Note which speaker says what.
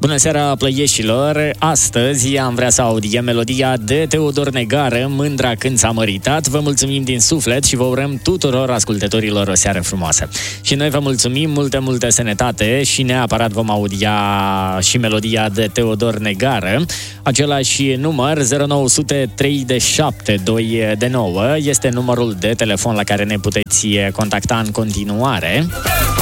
Speaker 1: Bună seara, plăieșilor! Astăzi am vrea să audiem melodia de Teodor Negară, Mândra când s-a măritat. Vă mulțumim din suflet și vă urăm tuturor ascultătorilor o seară frumoasă. Și noi vă mulțumim, multă sănătate și neapărat vom audia și melodia de Teodor Negară. Același număr, 0900 37229, este numărul de telefon la care ne puteți contacta în continuare.